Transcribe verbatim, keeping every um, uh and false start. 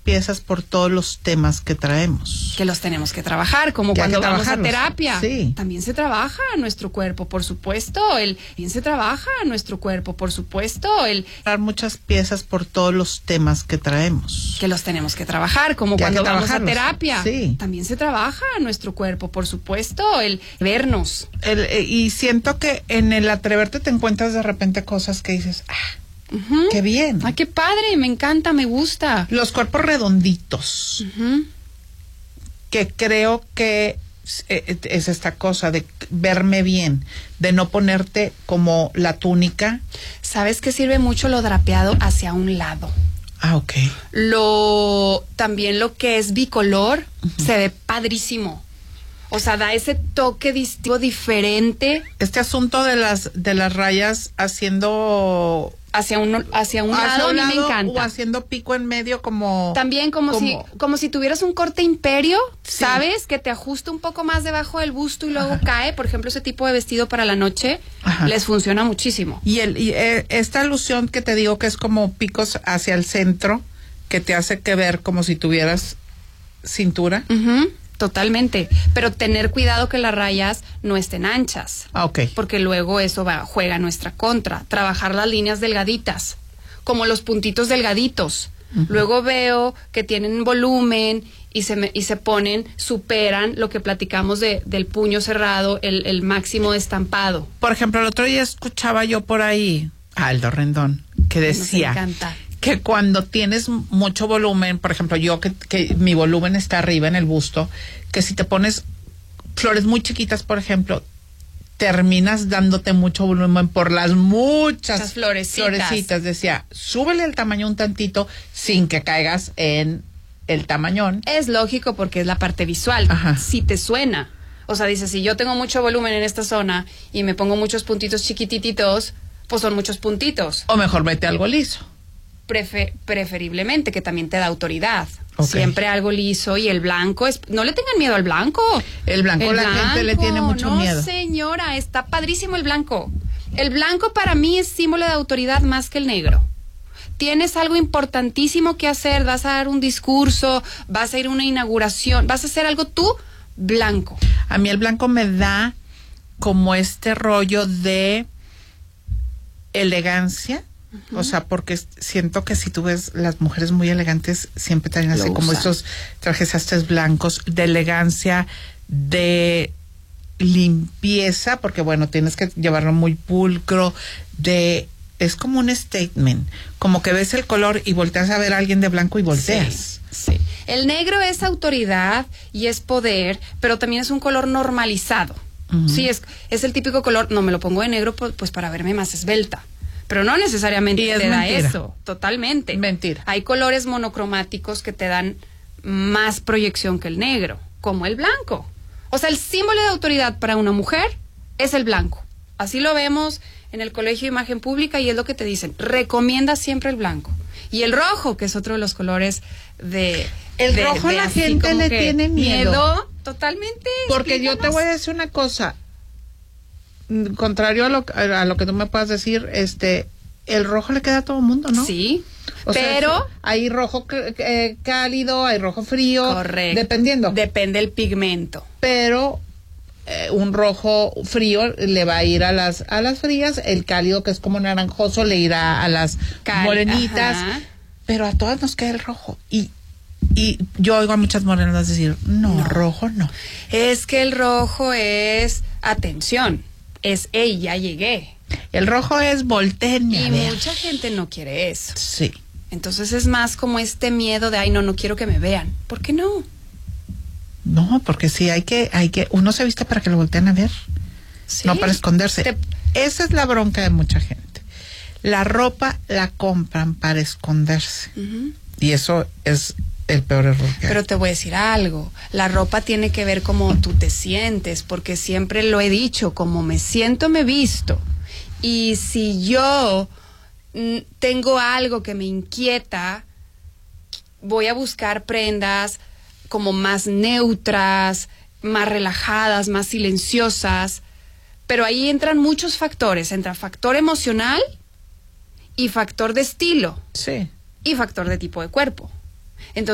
piezas por todos los temas que traemos. Que los tenemos que trabajar, como que cuando vamos a terapia. Sí. También se trabaja nuestro cuerpo, por supuesto. El, también se trabaja nuestro cuerpo, por supuesto. El Dar muchas piezas por todos los temas que traemos. Que los tenemos que trabajar, como que cuando vamos a terapia. Sí. También se trabaja nuestro cuerpo, por supuesto. El vernos. El, eh, y siento que en el atreverte te encuentras de repente cosas que dices, ah, Uh-huh. qué bien. Ay, qué padre, me encanta, me gusta. Los cuerpos redonditos, Uh-huh. que creo que es esta cosa de verme bien, de no ponerte como la túnica. ¿Sabes qué sirve mucho lo drapeado hacia un lado? Ah, ok. Lo, también lo que es bicolor, uh-huh. se ve padrísimo. O sea, da ese toque distintivo diferente. Este asunto de las de las rayas haciendo hacia un hacia un hacia lado, un a mí lado, me encanta. o haciendo pico en medio como también como, como si como si tuvieras un corte imperio, sí. ¿sabes? Que te ajusta un poco más debajo del busto y luego Ajá. cae, por ejemplo, ese tipo de vestido para la noche. Ajá. Les funciona muchísimo. Y el y eh, esta alusión que te digo que es como picos hacia el centro, que te hace que ver como si tuvieras cintura. Uh-huh. Totalmente, pero tener cuidado que las rayas no estén anchas. Ah, ok. Porque luego eso va, juega a nuestra contra. Trabajar las líneas delgaditas, como los puntitos delgaditos. Uh-huh. Luego veo que tienen volumen y se me, y se ponen, superan lo que platicamos de del puño cerrado, el, el máximo de estampado. Por ejemplo, el otro día escuchaba yo por ahí a Aldo Rendón que decía... Nos encanta. Que cuando tienes mucho volumen, por ejemplo, yo que, que mi volumen está arriba en el busto, que si te pones flores muy chiquitas, por ejemplo, terminas dándote mucho volumen por las muchas Las florecitas. florecitas. Decía, súbele el tamaño un tantito sin que caigas en el tamañón. Es lógico porque es la parte visual. Ajá. Si te suena. O sea, dice, si yo tengo mucho volumen en esta zona y me pongo muchos puntitos chiquitititos, pues son muchos puntitos. O mejor mete algo liso. Prefe- preferiblemente, que también te da autoridad. Okay. Siempre algo liso y el blanco es... No le tengan miedo al blanco. El blanco, el la blanco, gente le tiene mucho no, miedo. No, señora, está padrísimo el blanco. El blanco para mí es símbolo de autoridad más que el negro. Tienes algo importantísimo que hacer, vas a dar un discurso, vas a ir a una inauguración, vas a hacer algo tú, blanco. A mí el blanco me da como este rollo de elegancia. Uh-huh. O sea, porque siento que si tú ves las mujeres muy elegantes, siempre traen así como estos trajes astres blancos de elegancia, de limpieza, porque bueno, tienes que llevarlo muy pulcro, de es como un statement, como que ves el color y volteas a ver a alguien de blanco y volteas. Sí, sí. El negro es autoridad y es poder, pero también es un color normalizado. Uh-huh. Sí, es, es el típico color, no me lo pongo de negro pues, pues para verme más esbelta. Pero no necesariamente te da eso, totalmente. Mentira. Hay colores monocromáticos que te dan más proyección que el negro, como el blanco. O sea, el símbolo de autoridad para una mujer es el blanco. Así lo vemos en el Colegio de Imagen Pública y es lo que te dicen. Recomienda siempre el blanco. Y el rojo, que es otro de los colores de... El de, rojo de la así gente le tiene miedo. Miedo, totalmente. Porque yo te voy a decir una cosa... Contrario a lo, a lo que tú me puedas decir, este, el rojo le queda a todo el mundo, ¿no? Sí, o pero... Sea, hay rojo eh, cálido, hay rojo frío. Correcto. Dependiendo. Depende el pigmento. Pero eh, un rojo frío le va a ir a las a las frías, el cálido que es como naranjoso le irá a las Cal- morenitas. Ajá. Pero a todas nos queda el rojo. Y Y yo oigo a muchas morenas decir, no, no, rojo no. Es que el rojo es atención, es, hey, ya llegué. El rojo es volteen y a ver. Mucha gente no quiere eso. Sí. Entonces es más como este miedo de, ay, no, no quiero que me vean. ¿Por qué no? No, porque sí, hay que, hay que, uno se viste para que lo volteen a ver. Sí. No para esconderse. Te... Esa es la bronca de mucha gente. La ropa la compran para esconderse. Uh-huh. Y eso es el peor error que Pero hay. te voy a decir algo, la ropa tiene que ver cómo tú te sientes, porque siempre lo he dicho, como me siento, me visto. Y si yo mm, tengo algo que me inquieta, voy a buscar prendas como más neutras, más relajadas, más silenciosas, pero ahí entran muchos factores, entra factor emocional y factor de estilo. Sí. Y factor de tipo de cuerpo. Entonces,